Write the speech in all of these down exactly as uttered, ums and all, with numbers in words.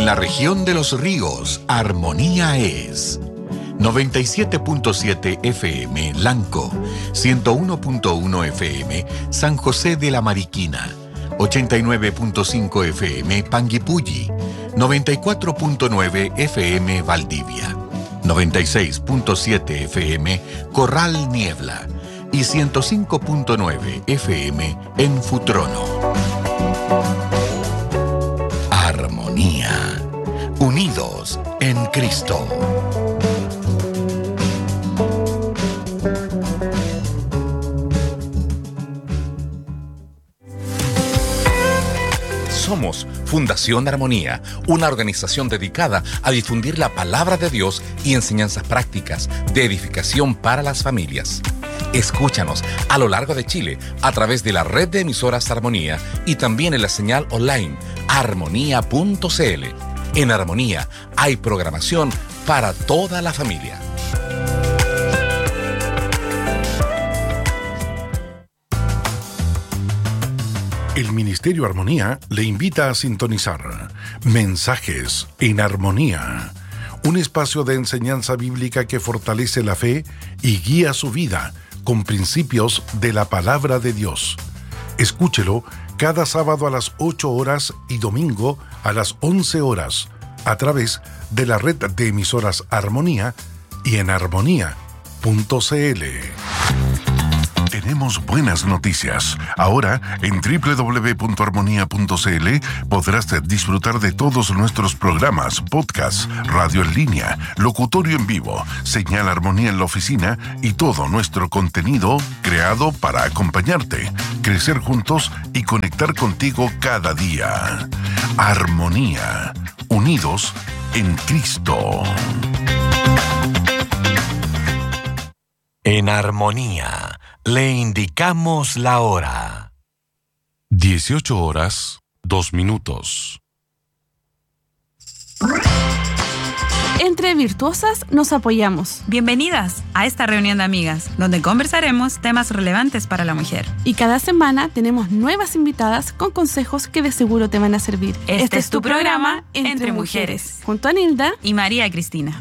En la región de los ríos, Armonía es noventa y siete punto siete F M Lanco, ciento uno punto uno F M San José de la Mariquina, ochenta y nueve punto cinco F M Panguipulli, noventa y cuatro punto nueve F M Valdivia, noventa y seis punto siete F M Corral Niebla y ciento cinco punto nueve F M en Futrono. Armonía, unidos en Cristo. Somos Fundación Armonía, una organización dedicada a difundir la palabra de Dios y enseñanzas prácticas de edificación para las familias. Escúchanos a lo largo de Chile a través de la red de emisoras Armonía y también en la señal online armonía punto c l. En Armonía hay programación para toda la familia. El Ministerio Armonía le invita a sintonizar Mensajes en Armonía, un espacio de enseñanza bíblica que fortalece la fe y guía su vida con principios de la palabra de Dios. Escúchelo cada sábado a las ocho horas y domingo a las once horas a través de la red de emisoras Armonía y en armonía punto c l. Tenemos buenas noticias. Ahora, en doble u doble u doble u punto armonía punto c l podrás disfrutar de todos nuestros programas, podcasts, radio en línea, locutorio en vivo, señal Armonía en la oficina y todo nuestro contenido creado para acompañarte, crecer juntos y conectar contigo cada día. Armonía, unidos en Cristo. En Armonía le indicamos la hora. dieciocho horas, dos minutos. Entre virtuosas nos apoyamos. Bienvenidas a esta reunión de amigas, donde conversaremos temas relevantes para la mujer. Y cada semana tenemos nuevas invitadas con consejos que de seguro te van a servir. Este, este es tu programa Entre, Entre Mujeres, Mujeres, junto a Nilda y María Cristina.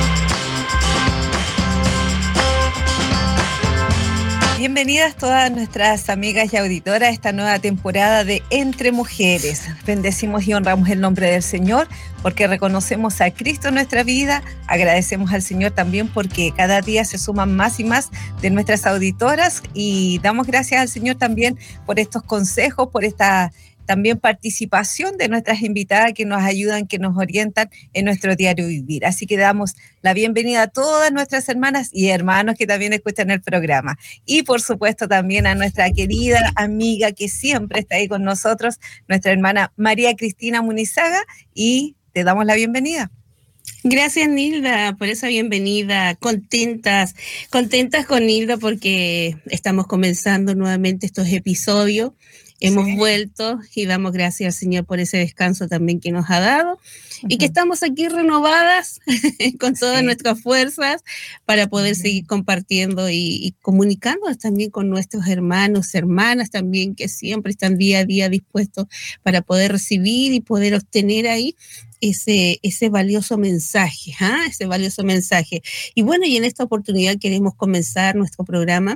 Bienvenidas todas nuestras amigas y auditoras a esta nueva temporada de Entre Mujeres. Bendecimos y honramos el nombre del Señor porque reconocemos a Cristo en nuestra vida. Agradecemos al Señor también porque cada día se suman más y más de nuestras auditoras y damos gracias al Señor también por estos consejos, por esta también participación de nuestras invitadas que nos ayudan, que nos orientan en nuestro diario vivir. Así que damos la bienvenida a todas nuestras hermanas y hermanos que también escuchan el programa. Y por supuesto también a nuestra querida amiga que siempre está ahí con nosotros, nuestra hermana María Cristina Munizaga, y te damos la bienvenida. Gracias, Nilda, por esa bienvenida. Contentas, contentas con Nilda porque estamos comenzando nuevamente estos episodios. Hemos sí. vuelto y damos gracias al Señor por ese descanso también que nos ha dado uh-huh. y que estamos aquí renovadas con todas sí. nuestras fuerzas para poder uh-huh. seguir compartiendo y, y comunicándonos también con nuestros hermanos, hermanas también que siempre están día a día dispuestos para poder recibir y poder obtener ahí ese, ese valioso mensaje, ¿eh? ese valioso mensaje. Y bueno, y en esta oportunidad queremos comenzar nuestro programa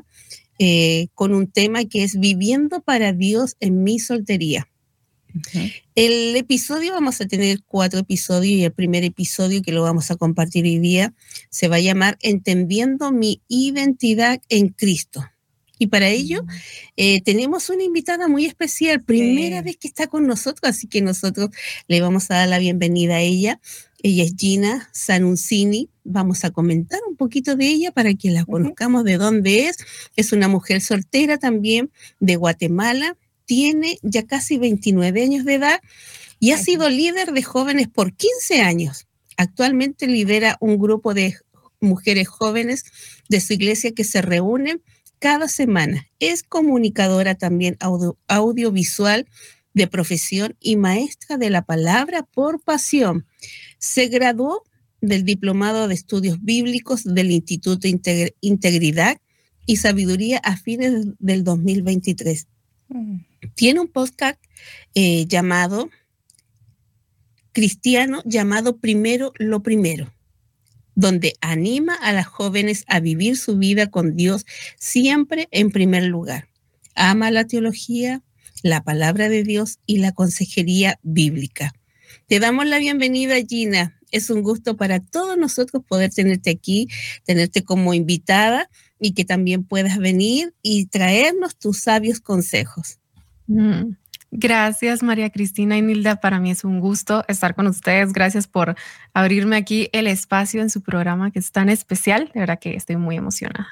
Eh, con un tema que es Viviendo para Dios en mi soltería. Okay. El episodio, vamos a tener cuatro episodios y el primer episodio que lo vamos a compartir hoy día se va a llamar Entendiendo mi identidad en Cristo. Y para ello mm. eh, tenemos una invitada muy especial, primera sí. vez que está con nosotros, así que nosotros le vamos a dar la bienvenida a ella. Ella es Gina Sanuncini. Vamos a comentar un poquito de ella para que la conozcamos, de dónde es. Es una mujer soltera también de Guatemala. Tiene ya casi veintinueve años de edad y ha sido líder de jóvenes por quince años. Actualmente lidera un grupo de mujeres jóvenes de su iglesia que se reúnen cada semana. Es comunicadora también audio, audiovisual de profesión y maestra de la palabra por pasión. Se graduó del Diplomado de Estudios Bíblicos del Instituto Integr- Integridad y Sabiduría a fines del dos mil veintitrés. Mm. Tiene un podcast eh, llamado cristiano llamado Primero lo Primero, donde anima a las jóvenes a vivir su vida con Dios siempre en primer lugar. Ama la teología, la palabra de Dios y la consejería bíblica. Te damos la bienvenida, Gina. Es un gusto para todos nosotros poder tenerte aquí, tenerte como invitada y que también puedas venir y traernos tus sabios consejos. Mm. Gracias, María Cristina y Nilda. Para mí es un gusto estar con ustedes. Gracias por abrirme aquí el espacio en su programa que es tan especial. De verdad que estoy muy emocionada.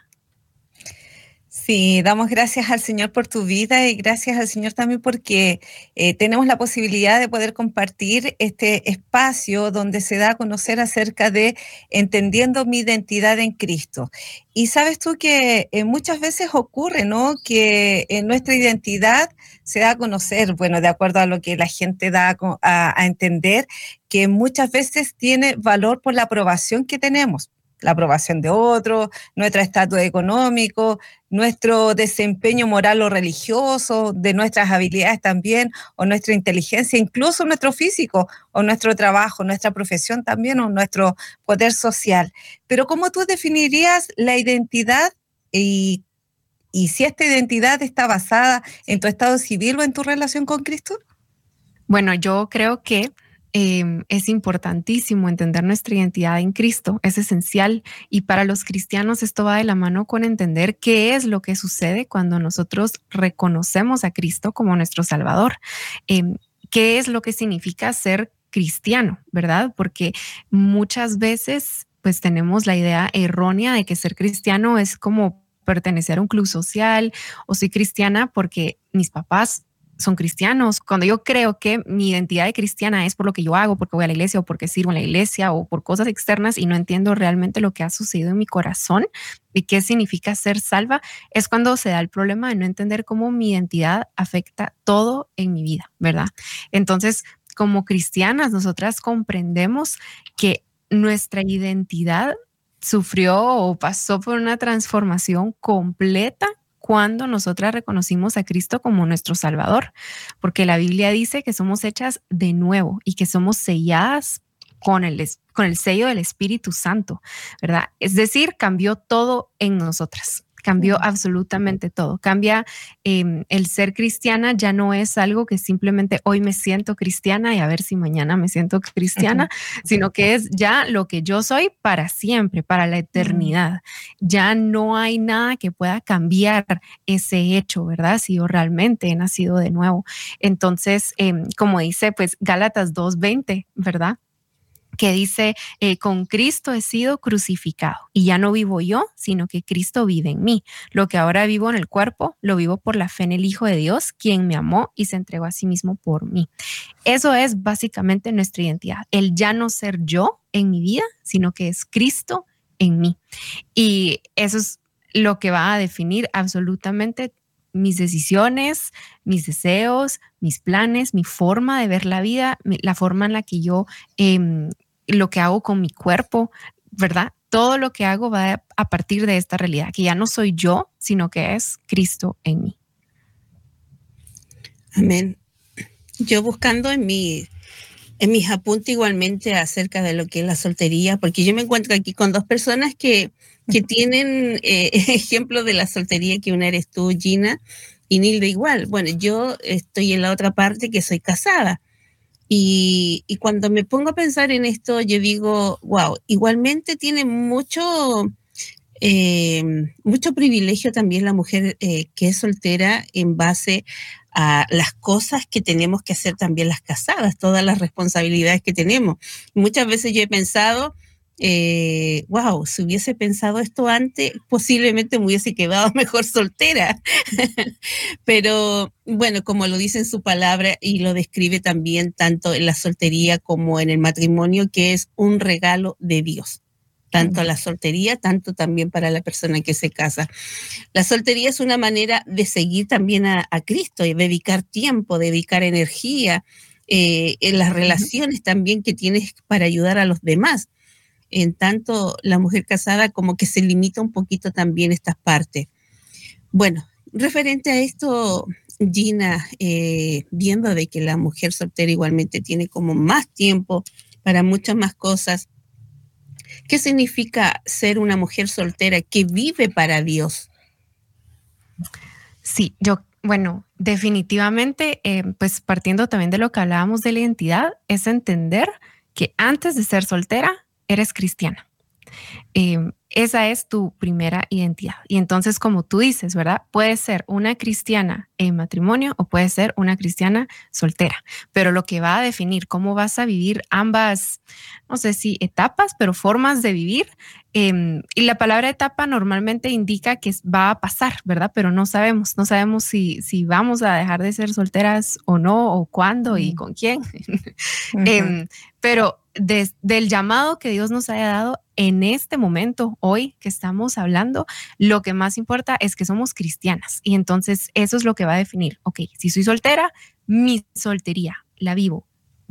Sí, damos gracias al Señor por tu vida y gracias al Señor también porque eh, tenemos la posibilidad de poder compartir este espacio donde se da a conocer acerca de entendiendo mi identidad en Cristo. Y sabes tú que eh, muchas veces ocurre, ¿no? Que en nuestra identidad se da a conocer, bueno, de acuerdo a lo que la gente da a, a, a entender, que muchas veces tiene valor por la aprobación que tenemos. La aprobación de otros, nuestro estatus económico, nuestro desempeño moral o religioso, de nuestras habilidades también, o nuestra inteligencia, incluso nuestro físico, o nuestro trabajo, nuestra profesión también, o nuestro poder social. Pero ¿cómo tú definirías la identidad y, y si esta identidad está basada en tu estado civil o en tu relación con Cristo? Bueno, yo creo que Eh, es importantísimo entender nuestra identidad en Cristo, es esencial, y para los cristianos esto va de la mano con entender qué es lo que sucede cuando nosotros reconocemos a Cristo como nuestro Salvador, eh, qué es lo que significa ser cristiano, ¿verdad? Porque muchas veces pues tenemos la idea errónea de que ser cristiano es como pertenecer a un club social, o soy cristiana porque mis papás son cristianos, cuando yo creo que mi identidad de cristiana es por lo que yo hago, porque voy a la iglesia o porque sirvo en la iglesia o por cosas externas y no entiendo realmente lo que ha sucedido en mi corazón y qué significa ser salva, es cuando se da el problema de no entender cómo mi identidad afecta todo en mi vida, ¿verdad? Entonces, como cristianas, nosotras comprendemos que nuestra identidad sufrió o pasó por una transformación completa cuando nosotras reconocimos a Cristo como nuestro Salvador, porque la Biblia dice que somos hechas de nuevo y que somos selladas con el, con el sello del Espíritu Santo, ¿verdad? Es decir, cambió todo en nosotras, cambió absolutamente todo. Cambia eh, el ser cristiana, ya no es algo que simplemente hoy me siento cristiana y a ver si mañana me siento cristiana, uh-huh. sino que es ya lo que yo soy para siempre, para la eternidad. Uh-huh. Ya no hay nada que pueda cambiar ese hecho, ¿verdad? Si yo realmente he nacido de nuevo. Entonces, eh, como dice pues Gálatas dos veinte, ¿verdad? Que dice, eh, con Cristo he sido crucificado y ya no vivo yo, sino que Cristo vive en mí. Lo que ahora vivo en el cuerpo, lo vivo por la fe en el Hijo de Dios, quien me amó y se entregó a sí mismo por mí. Eso es básicamente nuestra identidad, el ya no ser yo en mi vida, sino que es Cristo en mí. Y eso es lo que va a definir absolutamente mis decisiones, mis deseos, mis planes, mi forma de ver la vida, la forma en la que yo, eh, lo que hago con mi cuerpo, ¿verdad? Todo lo que hago va a partir de esta realidad, que ya no soy yo, sino que es Cristo en mí. Amén. Yo buscando en mi, en mis apuntes igualmente acerca de lo que es la soltería, porque yo me encuentro aquí con dos personas que que tienen eh, ejemplo de la soltería, que una eres tú, Gina, y Nilda igual. Bueno, yo estoy en la otra parte que soy casada. Y, y cuando me pongo a pensar en esto, yo digo, wow, igualmente tiene mucho, eh, mucho privilegio también la mujer eh, que es soltera en base a las cosas que tenemos que hacer también las casadas, todas las responsabilidades que tenemos. Muchas veces yo he pensado, Eh, wow, si hubiese pensado esto antes, posiblemente me hubiese quedado mejor soltera. Pero bueno, como lo dice en su palabra y lo describe también tanto en la soltería como en el matrimonio, que es un regalo de Dios. Tanto la soltería, tanto también para la persona que se casa. La soltería es una manera de seguir también a, a Cristo y dedicar tiempo, dedicar energía eh, en las relaciones también que tienes para ayudar a los demás. En tanto la mujer casada como que se limita un poquito también estas partes. Bueno, referente a esto, Gina, eh, viendo de que la mujer soltera igualmente tiene como más tiempo para muchas más cosas, ¿qué significa ser una mujer soltera que vive para Dios? Sí, yo, bueno, definitivamente, eh, pues partiendo también de lo que hablábamos de la identidad, es entender que antes de ser soltera, eres cristiana. Eh, esa es tu primera identidad. Y entonces, como tú dices, ¿verdad? Puedes ser una cristiana en matrimonio o puedes ser una cristiana soltera, pero lo que va a definir cómo vas a vivir ambas, no sé si etapas, pero formas de vivir. Eh, y la palabra etapa normalmente indica que va a pasar, ¿verdad? Pero no sabemos, no sabemos si, si vamos a dejar de ser solteras o no, o cuándo mm. y con quién. Uh-huh. eh, pero de, del llamado que Dios nos haya dado en este momento, hoy que estamos hablando, lo que más importa es que somos cristianas. Y entonces eso es lo que va a definir, ok, si soy soltera, mi soltería la vivo,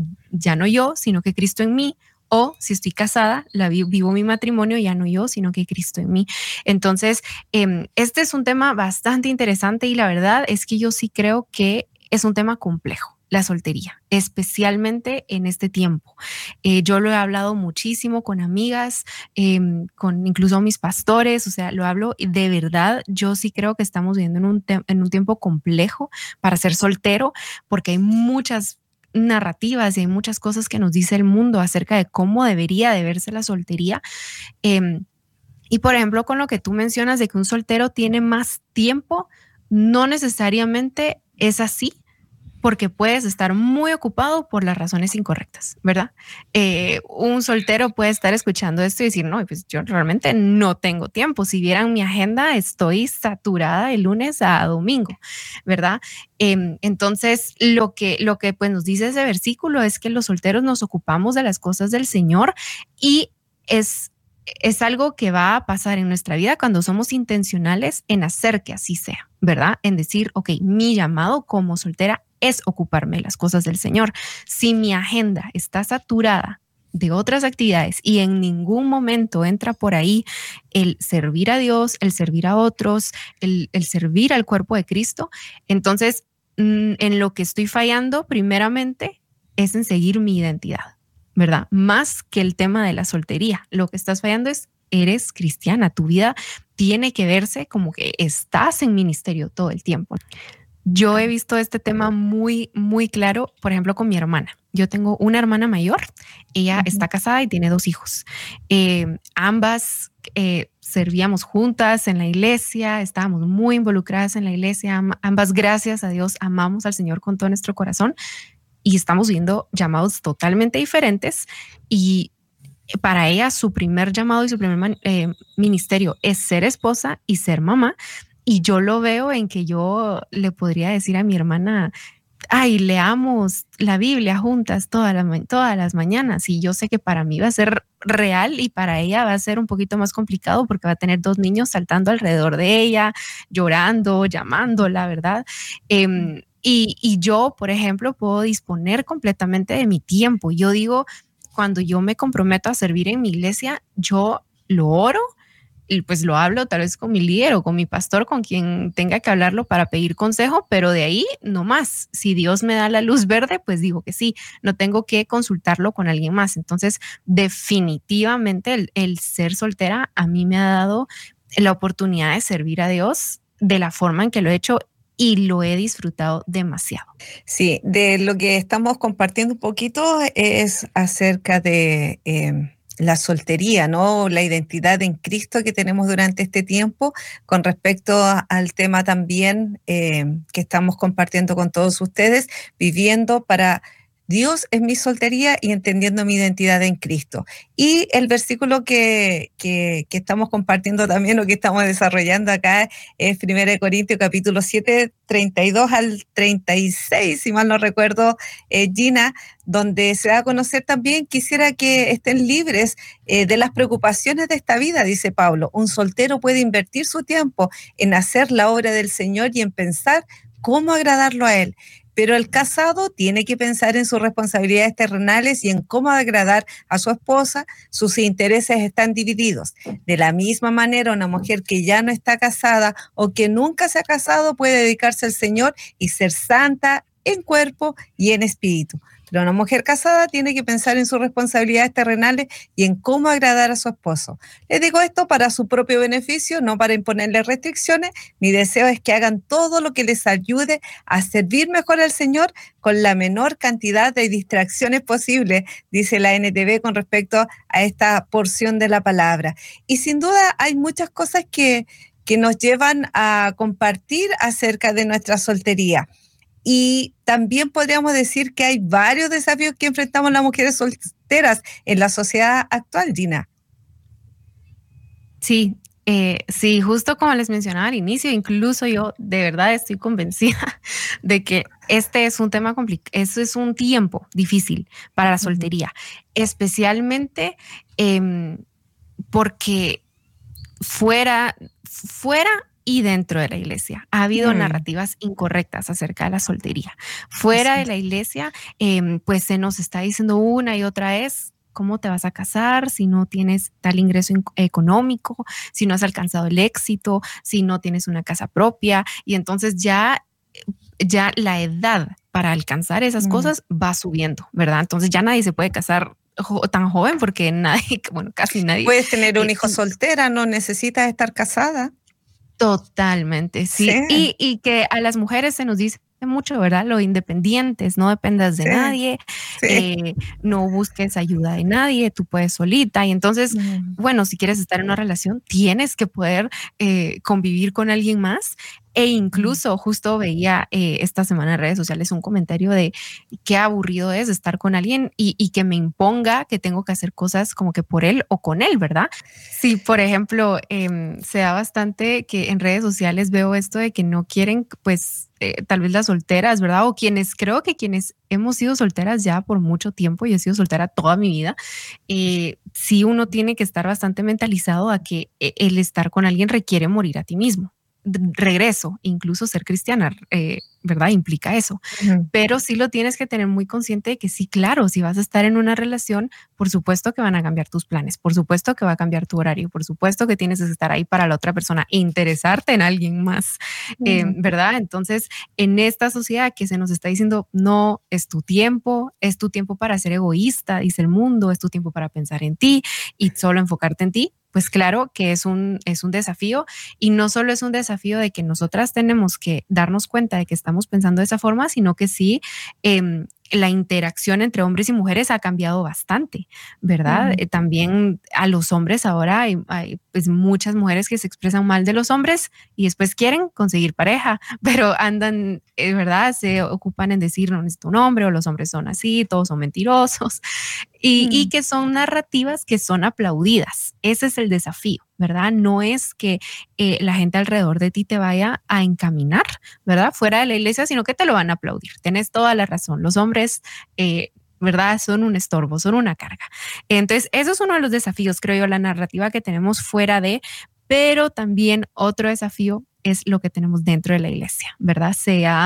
ya no yo, sino que Cristo en mí. O si estoy casada, la vivo, vivo mi matrimonio, ya no yo, sino que Cristo en mí. Entonces, eh, este es un tema bastante interesante y la verdad es que yo sí creo que es un tema complejo, la soltería, especialmente en este tiempo. Eh, yo lo he hablado muchísimo con amigas, eh, con incluso mis pastores, o sea, lo hablo de verdad. Yo sí creo que estamos viviendo en un, te- en un tiempo complejo para ser soltero, porque hay muchas narrativas y hay muchas cosas que nos dice el mundo acerca de cómo debería de verse la soltería. Eh, y por ejemplo, con lo que tú mencionas de que un soltero tiene más tiempo, no necesariamente es así, porque puedes estar muy ocupado por las razones incorrectas, ¿verdad? Eh, un soltero puede estar escuchando esto y decir, no, pues yo realmente no tengo tiempo. Si vieran mi agenda, estoy saturada de lunes a domingo, ¿verdad? Eh, entonces, lo que, lo que pues, nos dice ese versículo es que los solteros nos ocupamos de las cosas del Señor y es... es algo que va a pasar en nuestra vida cuando somos intencionales en hacer que así sea, ¿verdad? En decir, ok, mi llamado como soltera es ocuparme de las cosas del Señor. Si mi agenda está saturada de otras actividades y en ningún momento entra por ahí el servir a Dios, el servir a otros, el, el servir al cuerpo de Cristo, entonces mmm, en lo que estoy fallando primeramente es en seguir mi identidad, ¿verdad? Más que el tema de la soltería. Lo que estás fallando es, eres cristiana, tu vida tiene que verse como que estás en ministerio todo el tiempo. Yo he visto este tema muy, muy claro, por ejemplo, con mi hermana. Yo tengo una hermana mayor, ella uh-huh. está casada y tiene dos hijos. Eh, ambas eh, servíamos juntas en la iglesia, estábamos muy involucradas en la iglesia, Am- ambas, gracias a Dios, amamos al Señor con todo nuestro corazón. Y estamos viendo llamados totalmente diferentes y para ella su primer llamado y su primer man, eh, ministerio es ser esposa y ser mamá, y yo lo veo en que yo le podría decir a mi hermana, ay, leamos la Biblia juntas todas las, todas las mañanas, y yo sé que para mí va a ser real y para ella va a ser un poquito más complicado porque va a tener dos niños saltando alrededor de ella, llorando, llamándola, ¿verdad? Eh, Y, y yo, por ejemplo, puedo disponer completamente de mi tiempo. Yo digo, cuando yo me comprometo a servir en mi iglesia, yo lo oro y pues lo hablo tal vez con mi líder o con mi pastor, con quien tenga que hablarlo para pedir consejo, pero de ahí no más. Si Dios me da la luz verde, pues digo que sí, no tengo que consultarlo con alguien más. Entonces, definitivamente el, el ser soltera a mí me ha dado la oportunidad de servir a Dios de la forma en que lo he hecho y lo he disfrutado demasiado. Sí, de lo que estamos compartiendo un poquito es acerca de eh, la soltería, ¿no? La identidad en Cristo que tenemos durante este tiempo, con respecto a, al tema también eh, que estamos compartiendo con todos ustedes, viviendo para Dios es mi soltería y entendiendo mi identidad en Cristo. Y el versículo que, que, que estamos compartiendo también, o que estamos desarrollando acá, es primera de Corintios capítulo siete, treinta y dos al treinta y seis, si mal no recuerdo, eh, Gina, donde se da a conocer también, quisiera que estén libres eh, de las preocupaciones de esta vida, dice Pablo. Un soltero puede invertir su tiempo en hacer la obra del Señor y en pensar cómo agradarlo a Él. Pero el casado tiene que pensar en sus responsabilidades terrenales y en cómo agradar a su esposa. Sus intereses están divididos. De la misma manera, una mujer que ya no está casada o que nunca se ha casado puede dedicarse al Señor y ser santa en cuerpo y en espíritu. Pero una mujer casada tiene que pensar en sus responsabilidades terrenales y en cómo agradar a su esposo. Les digo esto para su propio beneficio, no para imponerles restricciones. Mi deseo es que hagan todo lo que les ayude a servir mejor al Señor con la menor cantidad de distracciones posible, dice la N T V con respecto a esta porción de la palabra. Y sin duda hay muchas cosas que, que nos llevan a compartir acerca de nuestra soltería. Y también podríamos decir que hay varios desafíos que enfrentamos las mujeres solteras en la sociedad actual, Gina. Sí, eh, sí, justo como les mencionaba al inicio, incluso yo de verdad estoy convencida de que este es un tema complicado, eso es un tiempo difícil para la soltería, uh-huh. especialmente eh, porque fuera, fuera y dentro de la iglesia ha habido mm. narrativas incorrectas acerca de la soltería. Fuera sí. de la iglesia, eh, pues se nos está diciendo una y otra vez cómo te vas a casar si no tienes tal ingreso económico, si no has alcanzado el éxito, si no tienes una casa propia. Y entonces ya, ya la edad para alcanzar esas mm. cosas va subiendo, ¿verdad? Entonces ya nadie se puede casar tan joven porque nadie, bueno, casi nadie. Puedes tener un hijo eh, soltera, no necesitas estar casada. Totalmente, sí. sí. Y, y que a las mujeres se nos dice mucho, ¿verdad? Lo independientes, no dependas de sí. nadie, sí. eh, no busques ayuda de nadie, tú puedes solita. Y entonces, mm. bueno, si quieres estar en una relación, tienes que poder eh, convivir con alguien más. E incluso justo veía eh, esta semana en redes sociales un comentario de qué aburrido es estar con alguien y, y que me imponga que tengo que hacer cosas como que por él o con él, ¿verdad? Sí, por ejemplo, eh, se da bastante que en redes sociales veo esto de que no quieren, pues, eh, tal vez las solteras, ¿verdad? O quienes, creo que quienes hemos sido solteras ya por mucho tiempo, yo he sido soltera toda mi vida, eh, sí uno tiene que estar bastante mentalizado a que el estar con alguien requiere morir a ti mismo. Regreso, incluso ser cristiana, eh, ¿verdad? Implica eso. Uh-huh. Pero sí lo tienes que tener muy consciente de que sí, claro, si vas a estar en una relación, por supuesto que van a cambiar tus planes, por supuesto que va a cambiar tu horario, por supuesto que tienes que estar ahí para la otra persona, interesarte en alguien más, uh-huh. eh, ¿verdad? Entonces, en esta sociedad que se nos está diciendo, no, es tu tiempo, es tu tiempo para ser egoísta, dice el mundo, es tu tiempo para pensar en ti y solo enfocarte en ti. Pues claro que es un, es un desafío y no solo es un desafío de que nosotras tenemos que darnos cuenta de que estamos pensando de esa forma, sino que sí, eh, la interacción entre hombres y mujeres ha cambiado bastante, ¿verdad? Uh-huh. Eh, también a los hombres ahora hay, hay pues muchas mujeres que se expresan mal de los hombres y después quieren conseguir pareja, pero andan, eh, ¿verdad? Se ocupan en decir no necesito un hombre o los hombres son así, todos son mentirosos y, uh-huh. y que son narrativas que son aplaudidas. Ese es el desafío, ¿verdad? No es que eh, la gente alrededor de ti te vaya a encaminar, ¿verdad? Fuera de la iglesia, sino que te lo van a aplaudir. Tenés toda la razón. Los hombres, eh, ¿verdad? Son un estorbo, son una carga. Entonces, eso es uno de los desafíos, creo yo, la narrativa que tenemos fuera de, pero también otro desafío es lo que tenemos dentro de la iglesia, ¿verdad? Se ha,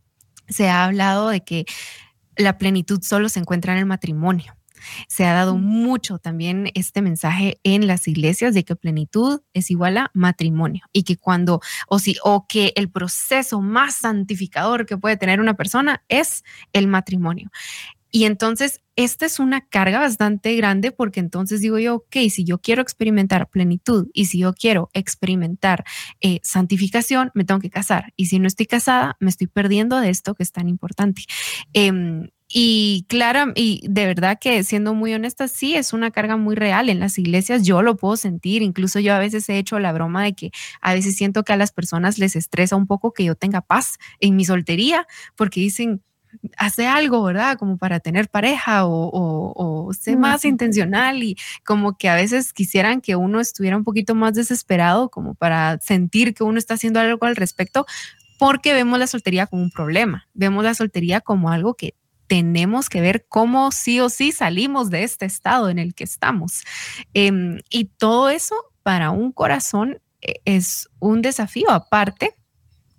se ha hablado de que la plenitud solo se encuentra en el matrimonio. Se ha dado mucho también este mensaje en las iglesias de que plenitud es igual a matrimonio y que cuando, o, si, o que el proceso más santificador que puede tener una persona es el matrimonio. Y entonces esta es una carga bastante grande porque entonces digo yo, ok, si yo quiero experimentar plenitud y si yo quiero experimentar eh, santificación, me tengo que casar. Y si no estoy casada, me estoy perdiendo de esto que es tan importante. Eh, Y claro, y de verdad que siendo muy honesta, sí, es una carga muy real en las iglesias, yo lo puedo sentir, incluso yo a veces he hecho la broma de que a veces siento que a las personas les estresa un poco que yo tenga paz en mi soltería, porque dicen, hace algo, ¿verdad? Como para tener pareja o, o, o sé más uh-huh. intencional y como que a veces quisieran que uno estuviera un poquito más desesperado como para sentir que uno está haciendo algo al respecto, porque vemos la soltería como un problema, vemos la soltería como algo que tenemos que ver cómo sí o sí salimos de este estado en el que estamos. Eh, y todo eso para un corazón es un desafío aparte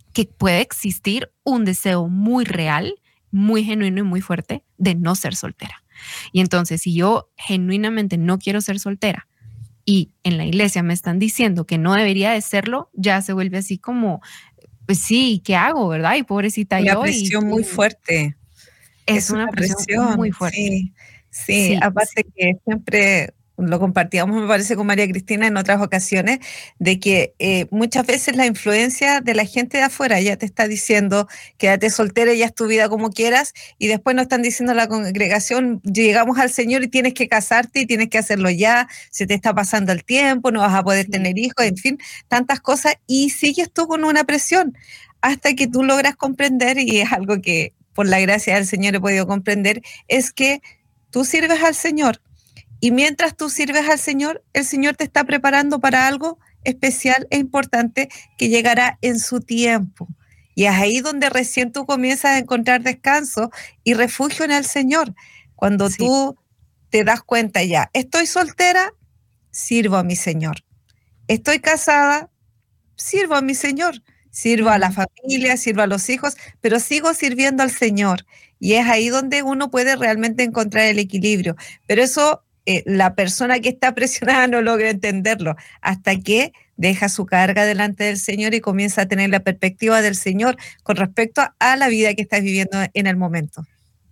que puede existir un deseo muy real, muy genuino y muy fuerte de no ser soltera. Y entonces, si yo genuinamente no quiero ser soltera y en la iglesia me están diciendo que no debería de serlo, ya se vuelve así como, pues sí, ¿qué hago, verdad? Y pobrecita una yo. Una presión y, muy fuerte. Es, es una, una presión, presión muy fuerte. Sí, sí, sí aparte sí. que siempre lo compartíamos, me parece, con María Cristina en otras ocasiones, de que eh, muchas veces la influencia de la gente de afuera ya te está diciendo quédate soltera y haz tu vida como quieras, y después nos están diciendo a la congregación, llegamos al Señor y tienes que casarte y tienes que hacerlo ya, se te está pasando el tiempo, no vas a poder sí. tener hijos, en fin, tantas cosas, y sigues tú con una presión hasta que tú logras comprender, y es algo que por la gracia del Señor he podido comprender, es que tú sirves al Señor. Y mientras tú sirves al Señor, el Señor te está preparando para algo especial e importante que llegará en su tiempo. Y es ahí donde recién tú comienzas a encontrar descanso y refugio en el Señor. Cuando sí. tú te das cuenta ya, estoy soltera, sirvo a mi Señor. Estoy casada, sirvo a mi Señor. Sirvo a la familia, sirvo a los hijos, pero sigo sirviendo al Señor. Y es ahí donde uno puede realmente encontrar el equilibrio. Pero eso... Eh, la persona que está presionada no logra entenderlo hasta que deja su carga delante del Señor y comienza a tener la perspectiva del Señor con respecto a, a la vida que estás viviendo en el momento.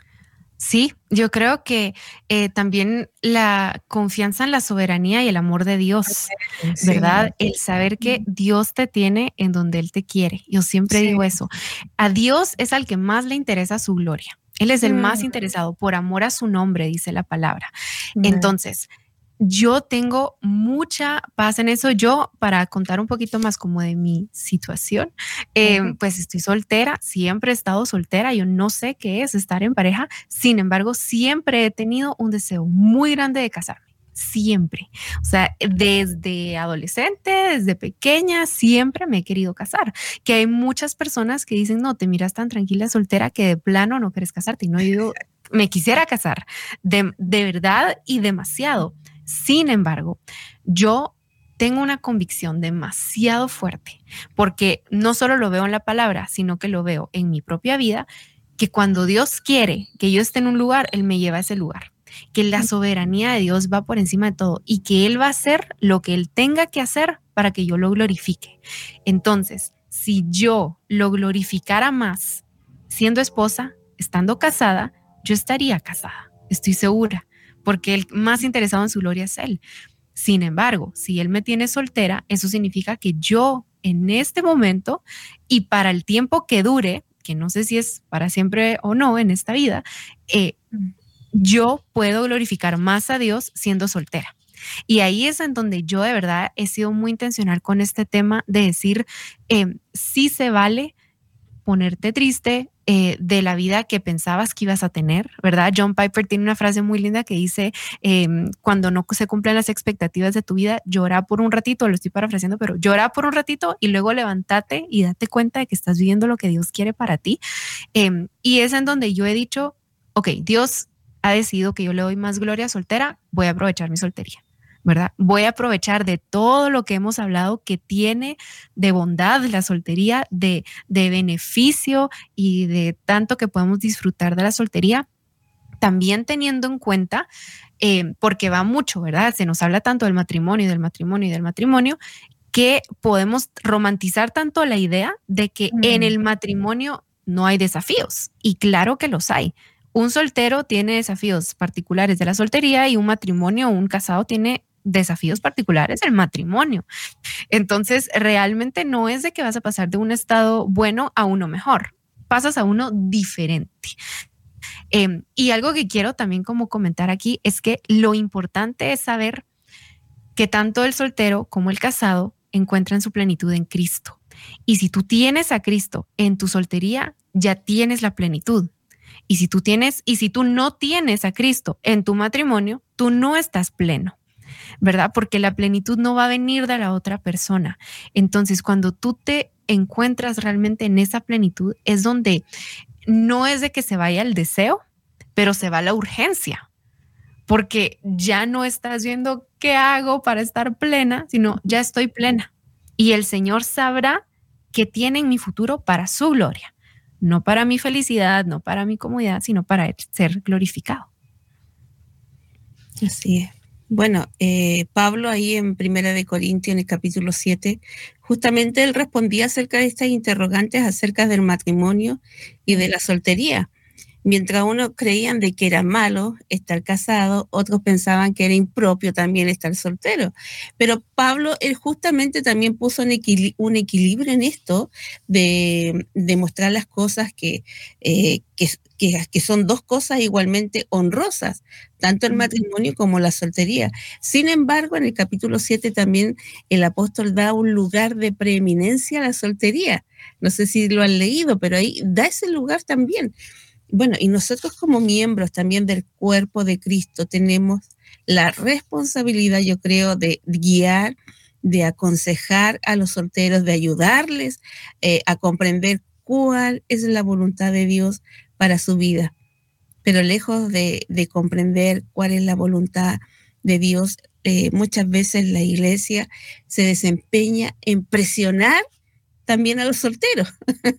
Sí, yo creo que eh, también la confianza en la soberanía y el amor de Dios, sí. ¿verdad? El saber que Dios te tiene en donde Él te quiere. Yo siempre sí. digo eso. A Dios es al que más le interesa su gloria. Él es el mm. más interesado por amor a su nombre, dice la palabra. Mm. Entonces, yo tengo mucha paz en eso. Yo, para contar un poquito más como de mi situación, eh, uh-huh. pues estoy soltera, siempre he estado soltera, yo no sé qué es estar en pareja, sin embargo, siempre he tenido un deseo muy grande de casarme. Siempre, o sea, desde adolescente, desde pequeña, siempre me he querido casar, que hay muchas personas que dicen, no, te miras tan tranquila soltera que de plano no quieres casarte, y no, yo me quisiera casar, de, de verdad y demasiado. Sin embargo, yo tengo una convicción demasiado fuerte, porque no solo lo veo en la palabra, sino que lo veo en mi propia vida, que cuando Dios quiere que yo esté en un lugar, Él me lleva a ese lugar. Que la soberanía de Dios va por encima de todo y que Él va a hacer lo que Él tenga que hacer para que yo lo glorifique. Entonces, si yo lo glorificara más siendo esposa, estando casada, yo estaría casada, estoy segura, porque el más interesado en su gloria es Él. Sin embargo, si Él me tiene soltera, eso significa que yo en este momento y para el tiempo que dure, que no sé si es para siempre o no en esta vida, eh, yo puedo glorificar más a Dios siendo soltera. Y ahí es en donde yo de verdad he sido muy intencional con este tema de decir, eh, sí se vale ponerte triste eh, de la vida que pensabas que ibas a tener, ¿verdad? John Piper tiene una frase muy linda que dice, eh, cuando no se cumplen las expectativas de tu vida, llora por un ratito, lo estoy parafraseando, pero llora por un ratito y luego levántate y date cuenta de que estás viviendo lo que Dios quiere para ti. Eh, y es en donde yo he dicho, ok, Dios ha decidido que yo le doy más gloria soltera, voy a aprovechar mi soltería, ¿verdad? Voy a aprovechar de todo lo que hemos hablado que tiene de bondad la soltería, de, de beneficio y de tanto que podemos disfrutar de la soltería, también teniendo en cuenta, eh, porque va mucho, ¿verdad? Se nos habla tanto del matrimonio y del matrimonio y del matrimonio, que podemos romantizar tanto la idea de que mm. en el matrimonio no hay desafíos, y claro que los hay. Un soltero tiene desafíos particulares de la soltería y un matrimonio o un casado tiene desafíos particulares del matrimonio. Entonces, realmente no es de que vas a pasar de un estado bueno a uno mejor, pasas a uno diferente. Eh, y algo que quiero también como comentar aquí es que lo importante es saber que tanto el soltero como el casado encuentran su plenitud en Cristo. Y si tú tienes a Cristo en tu soltería, ya tienes la plenitud. Y si tú tienes, y si tú no tienes a Cristo en tu matrimonio, tú no estás pleno, ¿verdad? Porque la plenitud no va a venir de la otra persona. Entonces, cuando tú te encuentras realmente en esa plenitud, es donde no es de que se vaya el deseo, pero se va la urgencia, porque ya no estás viendo qué hago para estar plena, sino ya estoy plena. Y el Señor sabrá que tienen mi futuro para su gloria, no para mi felicidad, no para mi comodidad, sino para él ser glorificado. Así es. Bueno, eh, Pablo ahí en Primera de Corintios, en el capítulo siete, justamente él respondía acerca de estas interrogantes acerca del matrimonio y de la soltería. Mientras unos creían de que era malo estar casado, otros pensaban que era impropio también estar soltero. Pero Pablo, él justamente también puso un, equil- un equilibrio en esto de, de mostrar las cosas que, eh, que, que, que son dos cosas igualmente honrosas, tanto el matrimonio como la soltería. Sin embargo, en el capítulo siete también el apóstol da un lugar de preeminencia a la soltería. No sé si lo han leído, pero ahí da ese lugar también. Bueno, y nosotros como miembros también del cuerpo de Cristo tenemos la responsabilidad, yo creo, de guiar, de aconsejar a los solteros, de ayudarles eh, a comprender cuál es la voluntad de Dios para su vida. Pero lejos de, de comprender cuál es la voluntad de Dios, eh, muchas veces la iglesia se desempeña en presionar también a los solteros.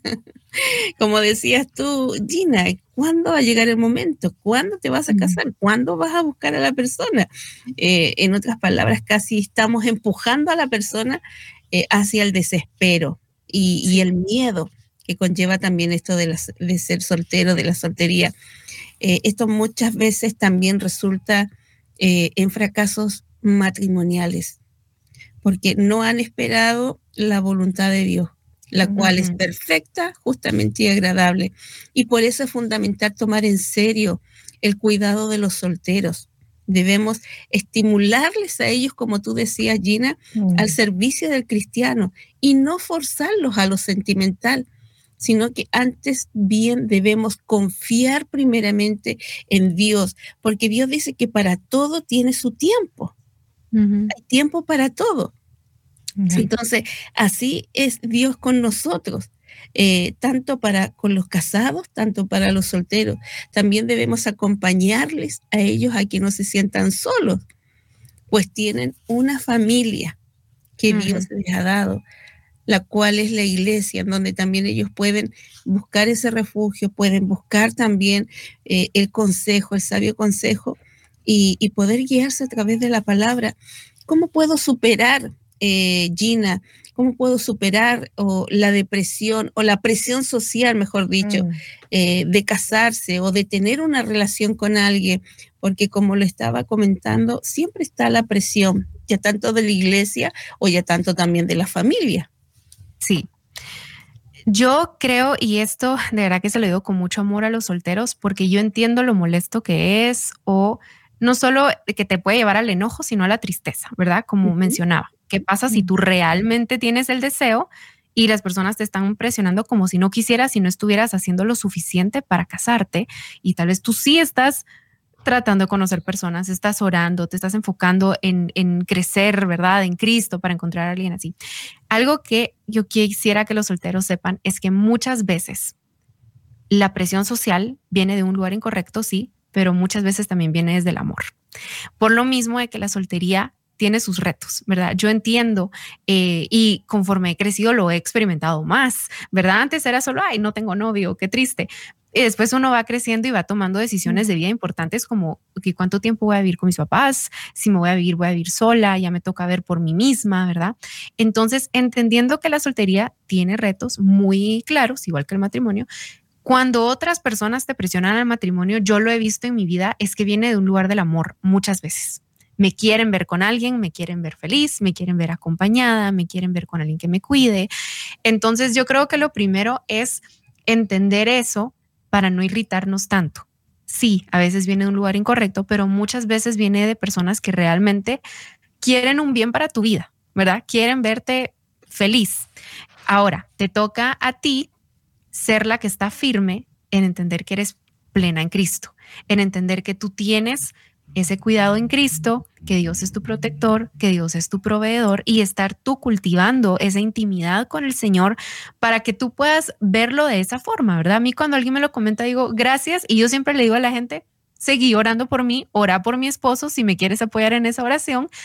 Como decías tú, Gina, ¿cuándo va a llegar el momento? ¿Cuándo te vas a casar? ¿Cuándo vas a buscar a la persona? Eh, en otras palabras, casi estamos empujando a la persona eh, hacia el desespero y, y el miedo que conlleva también esto de, las, de ser soltero, de la soltería. Eh, esto muchas veces también resulta eh, en fracasos matrimoniales, porque no han esperado la voluntad de Dios, la uh-huh. cual es perfecta, justamente y agradable. Y por eso es fundamental tomar en serio el cuidado de los solteros. Debemos estimularles a ellos, como tú decías, Gina, uh-huh. al servicio del cristiano y no forzarlos a lo sentimental, sino que antes bien debemos confiar primeramente en Dios, porque Dios dice que para todo tiene su tiempo. Uh-huh. Hay tiempo para todo. Sí. Entonces, así es Dios con nosotros, eh, tanto para con los casados, tanto para los solteros. También debemos acompañarles a ellos a que no se sientan solos, pues tienen una familia que uh-huh. Dios les ha dado, la cual es la iglesia, en donde también ellos pueden buscar ese refugio, pueden buscar también eh, el consejo, el sabio consejo, y, y poder guiarse a través de la palabra. ¿Cómo puedo superar? Eh, Gina, ¿cómo puedo superar o, la depresión o la presión social, mejor dicho, mm. eh, de casarse o de tener una relación con alguien? Porque como lo estaba comentando, siempre está la presión, ya tanto de la iglesia o ya tanto también de la familia. Sí. Yo creo, y esto de verdad que se lo digo con mucho amor a los solteros, porque yo entiendo lo molesto que es, o no solo que te puede llevar al enojo, sino a la tristeza, ¿verdad? Como uh-huh. mencionaba. ¿Qué pasa si tú realmente tienes el deseo y las personas te están presionando como si no quisieras, si no estuvieras haciendo lo suficiente para casarte? Y tal vez tú sí estás tratando de conocer personas, estás orando, te estás enfocando en, en crecer, ¿verdad? En Cristo para encontrar a alguien así. Algo que yo quisiera que los solteros sepan es que muchas veces la presión social viene de un lugar incorrecto, sí, pero muchas veces también viene desde el amor. Por lo mismo de que la soltería tiene sus retos, ¿verdad? Yo entiendo eh, y conforme he crecido lo he experimentado más, ¿verdad? Antes era solo, ay, no tengo novio, qué triste. Y después uno va creciendo y va tomando decisiones de vida importantes como okay, cuánto tiempo voy a vivir con mis papás, si me voy a vivir, voy a vivir sola, ya me toca ver por mí misma, ¿verdad? Entonces, entendiendo que la soltería tiene retos muy claros, igual que el matrimonio, cuando otras personas te presionan al matrimonio, yo lo he visto en mi vida, es que viene de un lugar del amor muchas veces. Me quieren ver con alguien, me quieren ver feliz, me quieren ver acompañada, me quieren ver con alguien que me cuide. Entonces yo creo que lo primero es entender eso para no irritarnos tanto. Sí, a veces viene de un lugar incorrecto, pero muchas veces viene de personas que realmente quieren un bien para tu vida, ¿verdad? Quieren verte feliz. Ahora, te toca a ti ser la que está firme en entender que eres plena en Cristo, en entender que tú tienes ese cuidado en Cristo, que Dios es tu protector, que Dios es tu proveedor y estar tú cultivando esa intimidad con el Señor para que tú puedas verlo de esa forma, ¿verdad? A mí cuando alguien me lo comenta digo gracias y yo siempre le digo a la gente, seguí orando por mí, ora por mi esposo si me quieres apoyar en esa oración,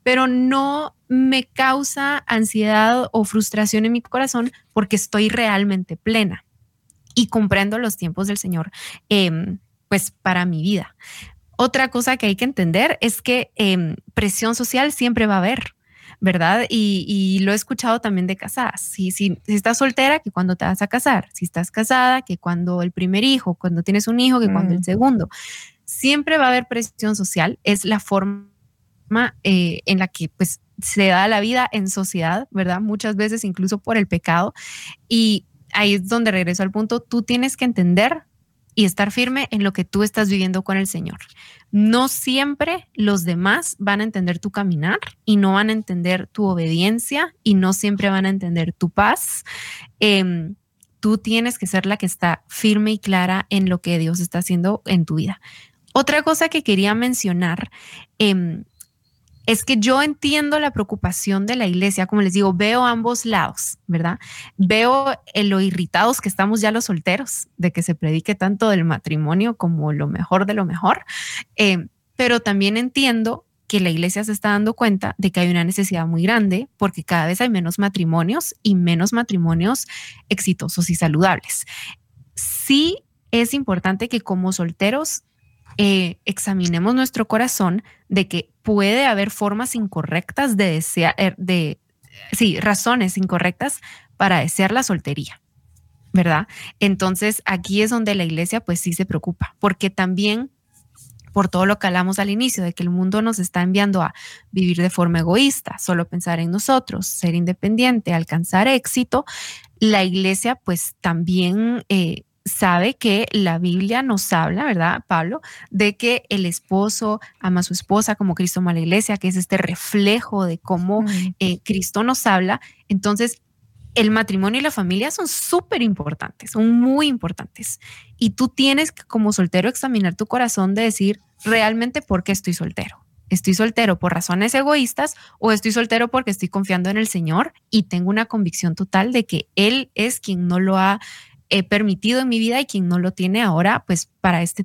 pero no me causa ansiedad o frustración en mi corazón porque estoy realmente plena y comprendo los tiempos del Señor, eh, pues para mi vida. Otra cosa que hay que entender es que eh, presión social siempre va a haber, ¿verdad? Y, y lo he escuchado también de casadas. Si, si, si estás soltera, que cuando te vas a casar. Si estás casada, que cuando el primer hijo, cuando tienes un hijo, que mm. cuando el segundo. Siempre va a haber presión social. Es la forma eh, en la que pues, se da la vida en sociedad, ¿verdad? Muchas veces incluso por el pecado. Y ahí es donde regreso al punto. Tú tienes que entender y estar firme en lo que tú estás viviendo con el Señor. No siempre los demás van a entender tu caminar y no van a entender tu obediencia y no siempre van a entender tu paz. Eh, tú tienes que ser la que está firme y clara en lo que Dios está haciendo en tu vida. Otra cosa que quería mencionar eh, es que yo entiendo la preocupación de la iglesia, como les digo, veo ambos lados, ¿verdad? Veo en lo irritados que estamos ya los solteros, de que se predique tanto del matrimonio como lo mejor de lo mejor, eh, pero también entiendo que la iglesia se está dando cuenta de que hay una necesidad muy grande porque cada vez hay menos matrimonios y menos matrimonios exitosos y saludables. Sí es importante que como solteros Eh, examinemos nuestro corazón de que puede haber formas incorrectas de desear, de, sí, razones incorrectas para desear la soltería, ¿verdad? Entonces aquí es donde la iglesia pues sí se preocupa, porque también por todo lo que hablamos al inicio, de que el mundo nos está enviando a vivir de forma egoísta, solo pensar en nosotros, ser independiente, alcanzar éxito, la iglesia pues también eh, sabe que la Biblia nos habla, ¿verdad, Pablo? De que el esposo ama a su esposa como Cristo ama a la iglesia, que es este reflejo de cómo mm. eh, Cristo nos habla. Entonces, el matrimonio y la familia son súper importantes, son muy importantes. Y tú tienes que, como soltero, examinar tu corazón de decir, ¿realmente por qué estoy soltero? ¿Estoy soltero por razones egoístas o estoy soltero porque estoy confiando en el Señor y tengo una convicción total de que Él es quien no lo ha he permitido en mi vida y quien no lo tiene ahora, pues para este